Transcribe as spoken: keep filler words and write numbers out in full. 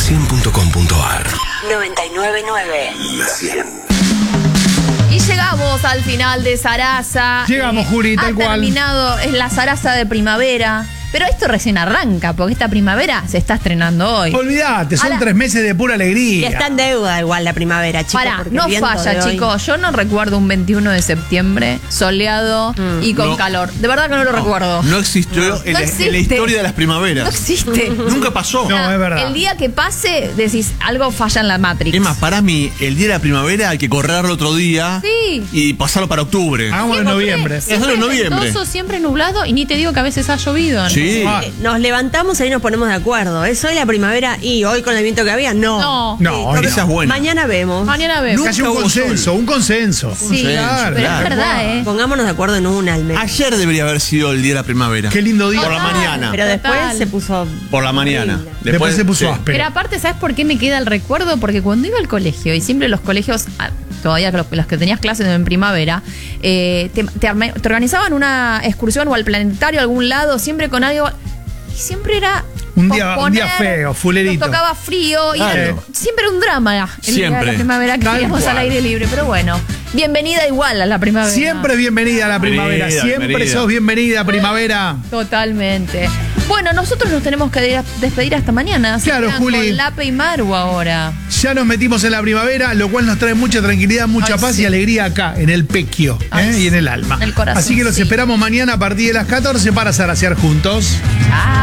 cien punto com punto ar. noventa y nueve punto nueve. La cien. Y llegamos al final de Sarasa. Llegamos, Juli, tal ha cual. terminado, es la Sarasa de primavera. Pero esto recién arranca, porque esta primavera se está estrenando hoy. Olvídate, son Ahora- tres meses de pura Y alegría. está en deuda igual la primavera, chicos. Pará, porque no el viento falla, de hoy- chicos. Yo no recuerdo un veintiuno de septiembre soleado y con No. calor. De verdad que no lo recuerdo. No existió en, la, en existe. la historia de las primaveras. No existe. Nunca pasó. No, es verdad. El día que pase, decís, algo falla en la Matrix. Es más, para mí, el día de la primavera hay que correrlo otro día Sí. y pasarlo para octubre. Hagámoslo en noviembre. Hacerlo en noviembre. Ventoso, siempre nublado y ni te digo que a veces ha llovido, ¿no? Sí. Ah, Eh, Nos levantamos y ahí nos ponemos de acuerdo. ¿Es hoy la primavera y hoy con el viento que había? No. No. No, Sí, hoy no. Esa es buena. Mañana vemos. Mañana vemos. Casi un Nunca hubo consenso, sol. un consenso. Sí, Claro, pero claro. es verdad, ¿eh? Pongámonos de acuerdo en una al menos. Ayer debería haber sido el día de la primavera. Qué lindo día. Por la mañana. Pero después Total. se puso. Por la mañana. horrible. Después se puso sí. áspero. Pero aparte, ¿sabes por qué me queda el recuerdo? Porque cuando iba al colegio, y siempre los colegios, ah, todavía los, los que tenías clases en primavera, eh, te, te arme- te organizaban una excursión o al planetario a algún lado, siempre con algo. Y siempre era. Un día- un posponer, día feo, fulerito. nos tocaba frío y Claro. era- siempre un drama. El día de Siempre. la primavera que Tal queríamos cual. al aire libre, pero bueno. Bienvenida igual a la primavera. Siempre bienvenida a la primavera. Bienvenida, Siempre bienvenida. sos bienvenida, primavera. Totalmente. Bueno, nosotros nos tenemos que de- despedir hasta mañana. Se Claro, quedan Juli. Con Lape y Maru ahora. Ya nos metimos en la primavera, lo cual nos trae mucha tranquilidad, mucha Ay, paz sí. y alegría acá, en el pequio Ay, ¿eh? sí. y en el alma. En el corazón, Así que los sí. esperamos mañana a partir de las catorce para zarasear juntos. Chao.